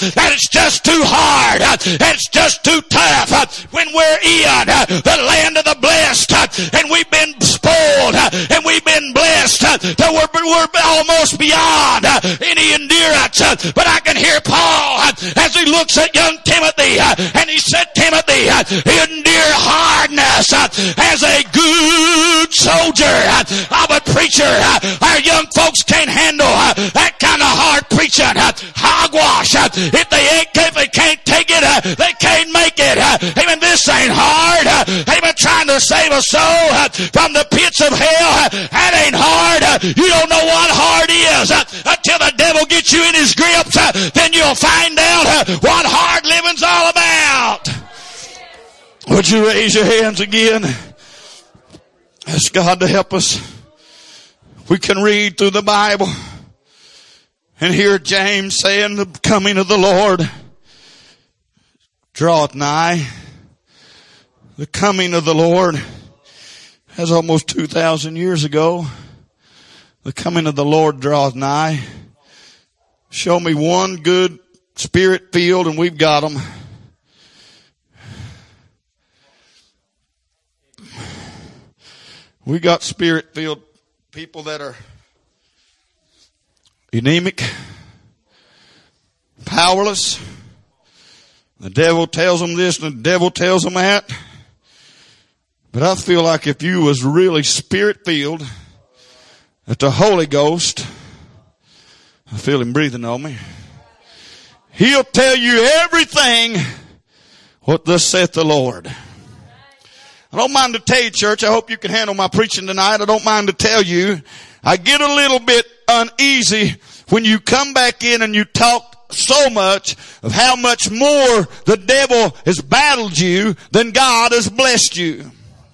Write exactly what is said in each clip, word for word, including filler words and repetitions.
that it's just too hard, it's just too tough. When we're in the land of the blessed, and we've been spoiled, and we've been blessed, that we're, we're almost beyond any endurance. But I can hear Paul as he looks at young Timothy, and he said, Timothy, endure hardness as a good soldier of a preacher. Our young folks can't handle that kind of hard preaching. Hogwash. If they ain't, if they can't take it, they can't make it. Amen. This ain't hard. Amen. Trying to save a soul from the pits of hell. That ain't hard. You don't know what hard is until the devil gets you in his grips. Then you'll find out what hard living's all about. Would you raise your hands again? Ask God to help us. We can read through the Bible and hear James saying the coming of the Lord draweth nigh. The coming of the Lord, as almost two thousand years ago, the coming of the Lord draweth nigh. Show me one good spirit filled and we've got them. We got spirit filled people that are anemic, powerless. The devil tells them this and the devil tells them that. But I feel like if you was really spirit filled, that the Holy Ghost, I feel him breathing on me, he'll tell you everything what thus saith the Lord. I don't mind to tell you, church, I hope you can handle my preaching tonight. I don't mind to tell you, I get a little bit uneasy when you come back in and you talk so much of how much more the devil has battled you than God has blessed you.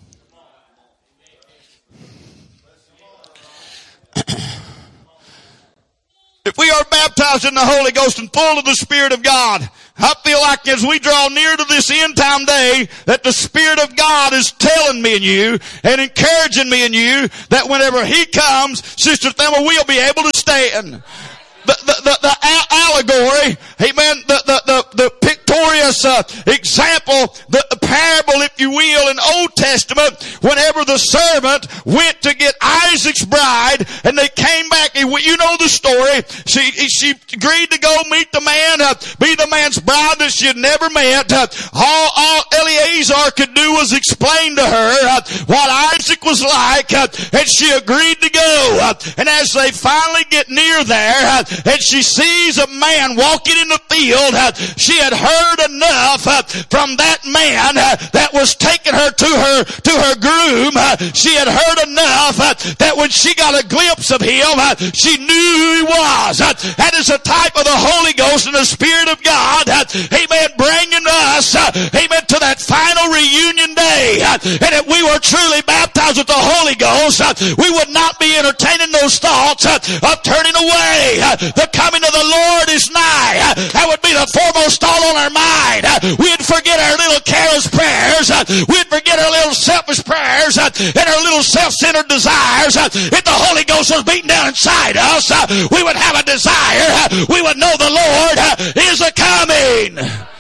If we are baptized in the Holy Ghost and full of the Spirit of God, I feel like as we draw near to this end time day, that the Spirit of God is telling me and you and encouraging me and you that whenever He comes, Sister Thelma, we'll be able to stand. The, the, the, the allegory, amen, the, the, the, the pictorious uh, example, the, the parable, if you will, in Old Testament, whenever the servant went to get Isaac's bride, and they came back, you know the story, she she agreed to go meet the man, uh, be the man's bride that she had never met. Uh, all, all Eleazar could do was explain to her uh, what Isaac was like, uh, and she agreed to go. Uh, and as they finally get near there, uh, and she sees a man walking in the field, uh, she had heard enough uh, from that man uh, that was taking her to her to her groom. Uh, she had heard enough uh, that when she got a glimpse of him, uh, she knew who he was. Uh, that is a type of the Holy Ghost and the Spirit of God. Uh, amen. Bringing us, uh, amen, to that final reunion day. Uh, and if we were truly baptized with the Holy Ghost, uh, we would not be entertaining those thoughts uh, of turning away. Uh, The coming of the Lord is nigh. That would be the foremost thought on our mind. We'd forget our little careless prayers. We'd forget our little selfish prayers and our little self-centered desires. If the Holy Ghost was beating down inside us, we would have a desire. We would know the Lord is a-coming.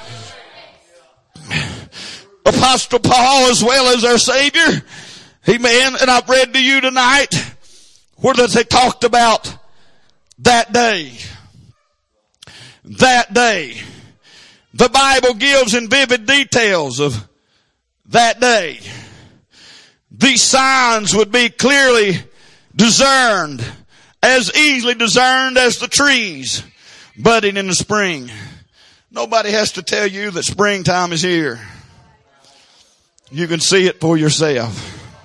Apostle Paul, as well as our Savior, amen, and I've read to you tonight where they talked about that day. That day. The Bible gives in vivid details of that day. These signs would be clearly discerned, as easily discerned as the trees budding in the spring. Nobody has to tell you that springtime is here. You can see it for yourself.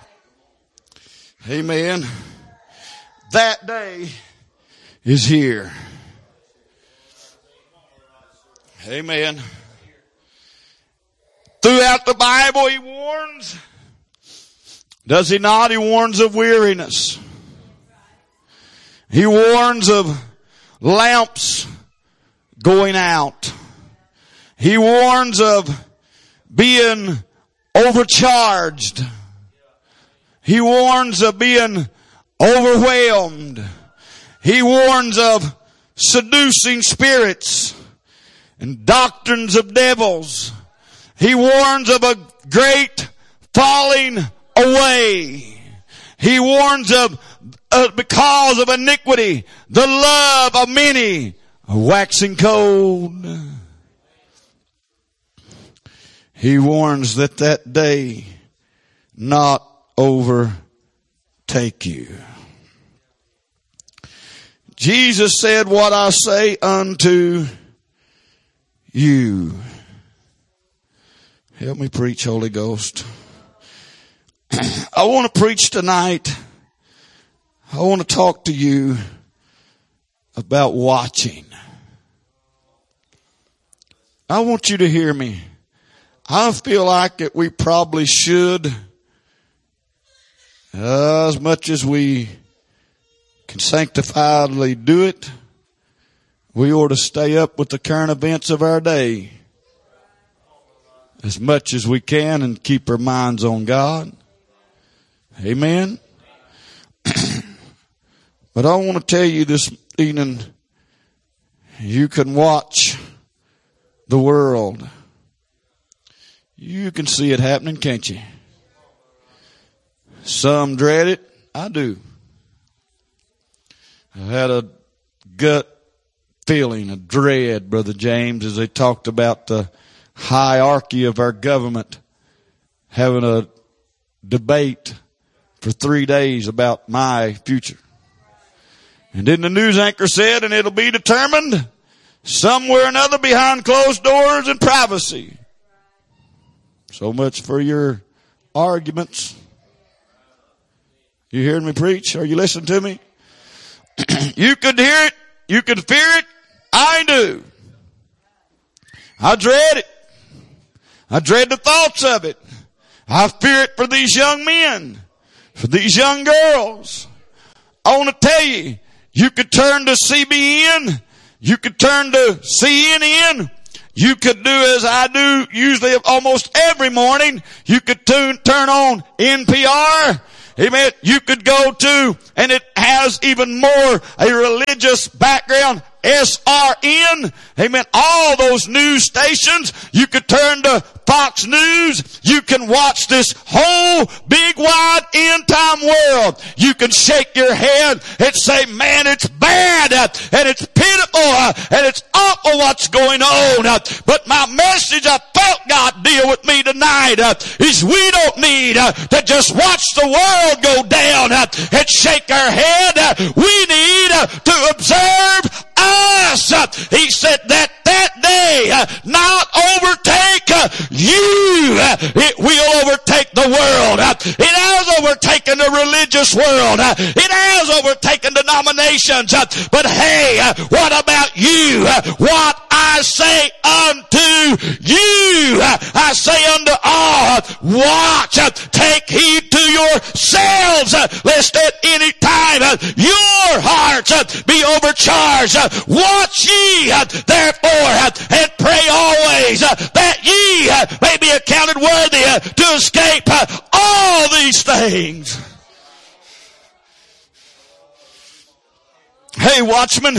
Amen. That day is here. Amen. Throughout the Bible, He warns. Does He not? He warns of weariness. He warns of lamps going out. He warns of being overcharged. He warns of being overwhelmed. He warns of seducing spirits. and doctrines of devils. He warns of a great falling away. He warns of, uh, because of iniquity, the love of many waxing cold. He warns that that day not overtake you. Jesus said, what I say unto you. Help me preach, Holy Ghost. I want to preach tonight. I want to talk to you about watching. I want you to hear me. I feel like that we probably should, uh, as much as we can sanctifiedly do it, we ought to stay up with the current events of our day as much as we can and keep our minds on God. Amen. But I want to tell you this evening, you can watch the world. You can see it happening, can't you? Some dread it. I do. I had a gut feeling, a dread, Brother James, as they talked about the hierarchy of our government having a debate for three days about my future. And then the news anchor said, and it'll be determined somewhere or another behind closed doors and privacy. So much for your arguments. You hearing me preach? Are you listening to me? You could hear it. You could fear it. I do. I dread it. I dread the thoughts of it. I fear it for these young men, for these young girls. I want to tell you, you could turn to C B N. You could turn to C N N. You could do as I do usually almost every morning. You could tune, turn on N P R. Amen. You could go to, and it has even more a religious background, S R N. Amen. All those news stations. You could turn to Fox News. You can watch this whole big wide end time world. You can shake your head and say, man, it's bad and it's pitiful and it's awful what's going on. But my message, I felt God deal with me tonight, is we don't need to just watch the world go down and shake our head. We need to observe us. He said that that day not overtake you. It will overtake the world. It has overtaken the religious world. It has overtaken denominations. But hey, what about you? What I say unto you, I say unto all, watch, take heed to yourselves, lest at any time your hearts be overcharged. Watch ye therefore and pray always that ye may be accounted worthy to escape all these things. Hey, watchman,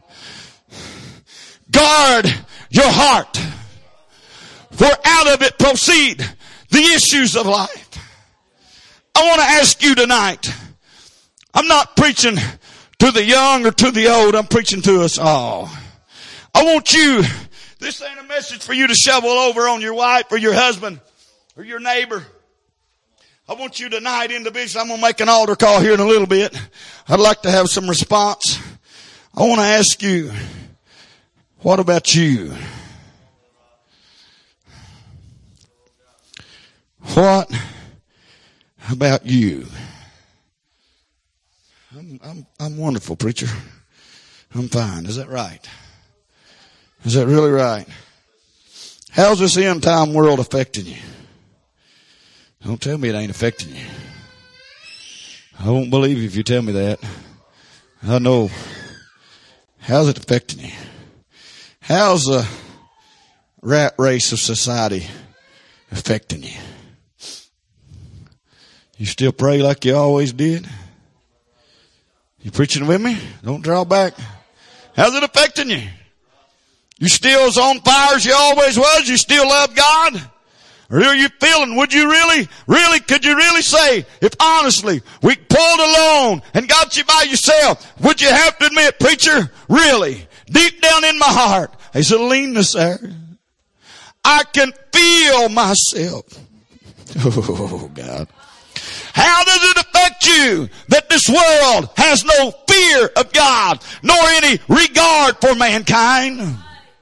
guard your heart, for out of it proceed the issues of life. I want to ask you tonight, I'm not preaching to the young or to the old, I'm preaching to us all. I want you, this ain't a message for you to shovel over on your wife or your husband or your neighbor. I want you tonight individually, I'm going to make an altar call here in a little bit. I'd like to have some response. I want to ask you, what about you? What about you? I'm, I'm, I'm wonderful, preacher. I'm fine. Is that right? Is that really right? How's this end time world affecting you? Don't tell me it ain't affecting you. I won't believe you if you tell me that. I know. How's it affecting you? How's the rat race of society affecting you? You still pray like you always did? You preaching with me? Don't draw back. How's it affecting you? You still as on fire as you always was? You still love God? Or are you feeling, would you really, really, could you really say, if honestly, we pulled alone and got you by yourself, would you have to admit, preacher, really, deep down in my heart, there's a leanness there. I can feel myself. Oh, God. How does it affect you that this world has no fear of God, nor any regard for mankind?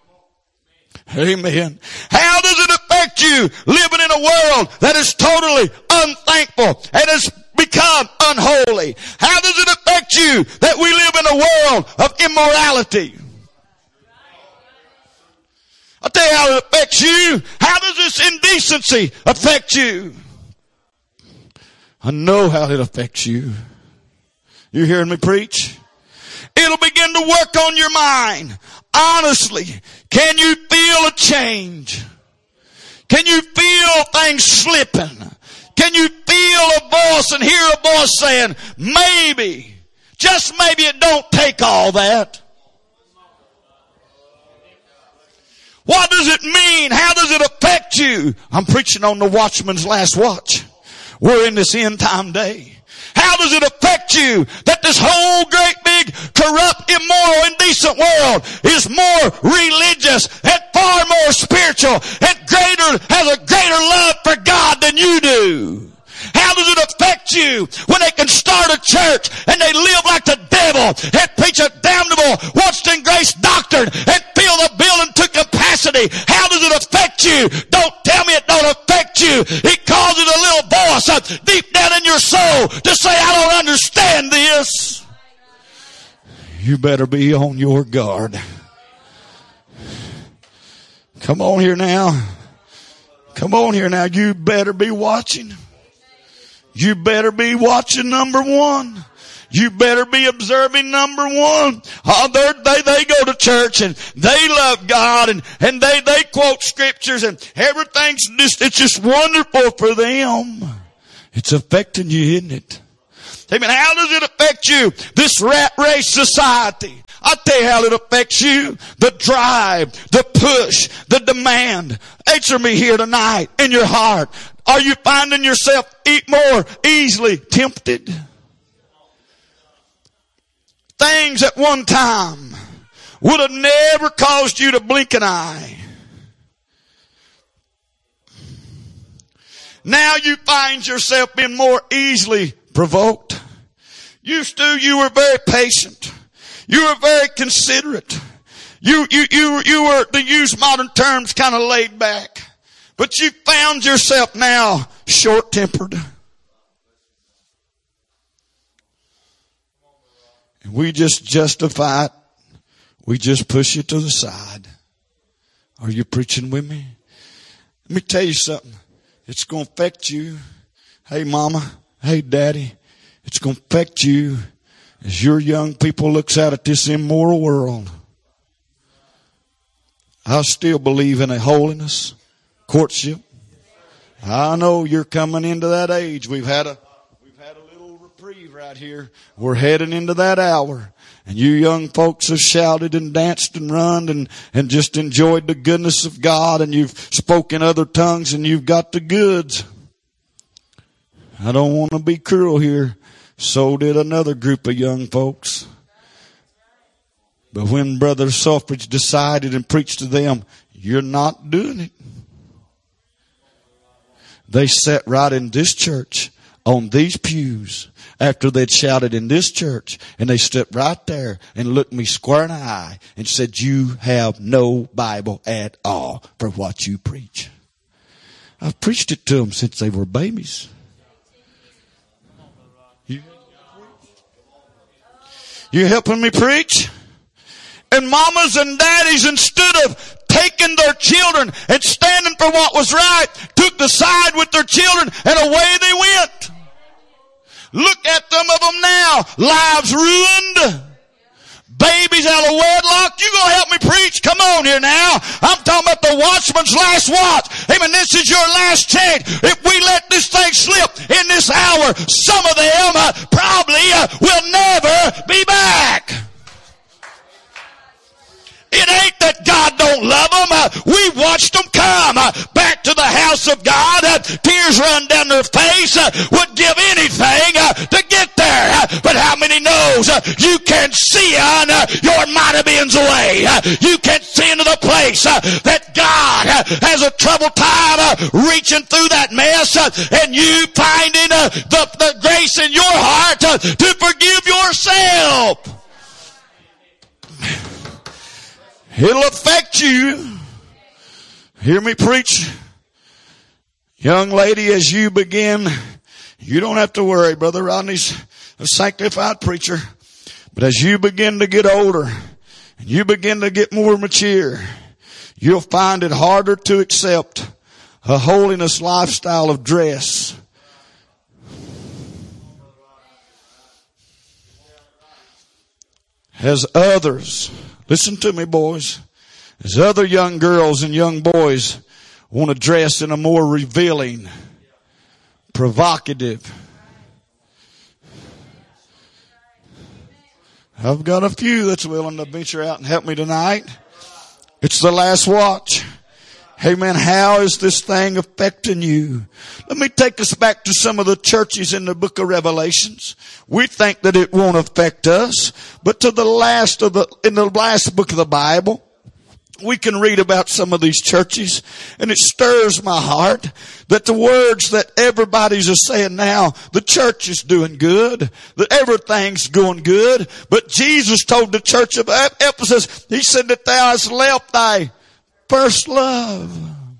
Amen. How does it affect you living in a world that is totally unthankful and has become unholy? How does it affect you that we live in a world of immorality? I'll tell you how it affects you. How does this indecency affect you? I know how it affects you. You hearing me preach? It'll begin to work on your mind. Honestly, can you feel a change? Can you feel things slipping? Can you feel a voice and hear a voice saying, maybe, just maybe it don't take all that? What does it mean? How does it affect you? I'm preaching on the watchman's last watch. We're in this end time day. How does it affect you that this whole great big corrupt, immoral, indecent world is more religious and far more spiritual and greater, has a greater love for God than you do? How does it affect you when they can start a church and they live like the devil and preach a damnable once-in grace doctrine and fill the building to capacity? How does it affect you? Don't tell me it don't affect you. It causes a little voice up deep down in your soul to say, I don't understand this. You better be on your guard. Come on here now. Come on here now. You better be watching. You better be watching number one. You better be observing number one. Oh, they, they go to church and they love God and, and they, they quote scriptures and everything's just, it's just wonderful for them. It's affecting you, isn't it? Amen. How does it affect you? This rat race society. I'll tell you how it affects you. The drive, the push, the demand. Answer me here tonight in your heart. Are you finding yourself eat more easily tempted? Things at one time would have never caused you to blink an eye. Now you find yourself being more easily provoked. Used to, you were very patient. You were very considerate. You, you, you, you were, to use modern terms, kind of laid back. But you found yourself now short-tempered. And we just justify it. We just push it to the side. Are you preaching with me? Let me tell you something. It's going to affect you. Hey, mama. Hey, daddy. It's going to affect you as your young people looks out at this immoral world. I still believe in a holiness courtship. I know you're coming into that age. We've had a we've had a little reprieve right here. We're heading into that hour. And you young folks have shouted and danced and run and, and just enjoyed the goodness of God, and you've spoken other tongues and you've got the goods. I don't want to be cruel here. So did another group of young folks. But when Brother Selfridge decided and preached to them, you're not doing it. They sat right in this church on these pews after they'd shouted in this church, and they stood right there and looked me square in the eye and said, you have no Bible at all for what you preach. I've preached it to them since they were babies. You, you helping me preach? And mamas and daddies, instead of taking their children and standing for what was right, took the side with their children and away they went. Look at some of them now. Lives ruined. Babies out of wedlock. You gonna help me preach? Come on here now. I'm talking about the watchman's last watch. Amen. This is your last chance. If we let this thing slip in this hour, some of them uh, probably uh, will never be back. It ain't that God don't love them. Uh, we watched them come uh, back to the house of God. Uh, tears run down their face. Uh, would give anything uh, to get there. Uh, but how many knows uh, you can't see on uh, your mighty being's way. Uh, you can't see into the place uh, that God uh, has a troubled time uh, reaching through that mess uh, and you finding uh, the, the grace in your heart uh, to forgive yourself. It'll affect you. Hear me preach. Young lady, as you begin, you don't have to worry. Brother Rodney's a sanctified preacher. But as you begin to get older and you begin to get more mature, you'll find it harder to accept a holiness lifestyle of dress. As others, listen to me boys, as other young girls and young boys want to dress in a more revealing, provocative. I've got a few that's willing to venture out and help me tonight. It's the last watch. Amen. How is this thing affecting you? Let me take us back to some of the churches in the book of Revelations. We think that it won't affect us, but to the last of the, in the last book of the Bible, we can read about some of these churches, and it stirs my heart that the words that everybody's are saying now, the church is doing good, that everything's going good, but Jesus told the church of Ephesus, he said that thou hast left thy first love.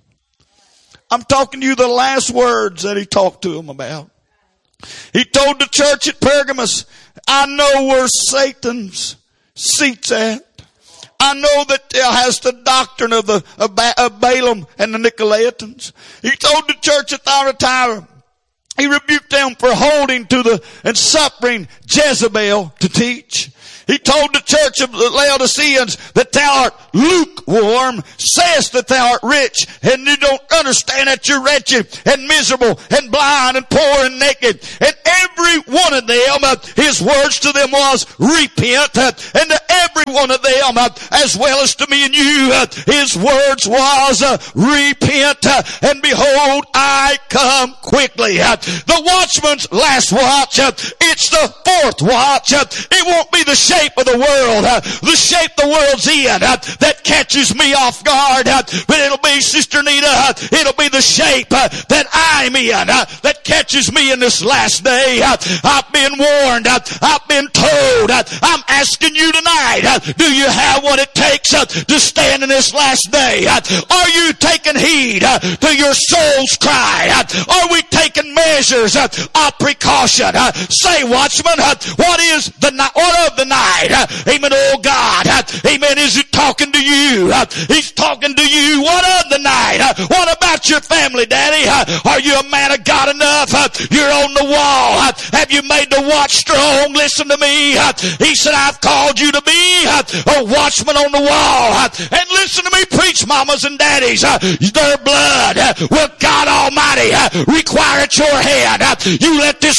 I'm talking to you the last words that he talked to them about. He told the church at Pergamos, I know where Satan's seat's at. I know that it has the doctrine of the of, ba- of Balaam and the Nicolaitans. He told the church at Thyatira, he rebuked them for holding to the and suffering Jezebel to teach. He told the church of the Laodiceans that thou art lukewarm, sayest that thou art rich, and you don't understand that you're wretched and miserable and blind and poor and naked. And every one of them, uh, his words to them was, repent. Uh, and to every one of them, uh, as well as to me and you, uh, his words was, uh, repent. Uh, and behold, I come quickly. Uh, the watchman's last watch, uh, it's the fourth watch. Uh, it won't be the shape of the world, uh, the shape the world's in, uh, that catches me off guard, uh, but it'll be, Sister Nita, uh, it'll be the shape uh, that I'm in, uh, that catches me in this last day. Uh, I've been warned, uh, I've been told, uh, I'm asking you tonight, uh, do you have what it takes uh, to stand in this last day? Uh, are you taking heed uh, to your soul's cry? Uh, are we taking measures uh, of precaution? Uh, say, watchman, uh, what is the night, what of the night? Amen, oh God. Amen, is he talking to you? He's talking to you. What of the night? What about your family, Daddy? Are you a man of God enough? You're on the wall. Have you made the watch strong? Listen to me. He said, I've called you to be a watchman on the wall. And listen to me, preach, mamas and daddies. Their blood will God Almighty require at your hand. You let this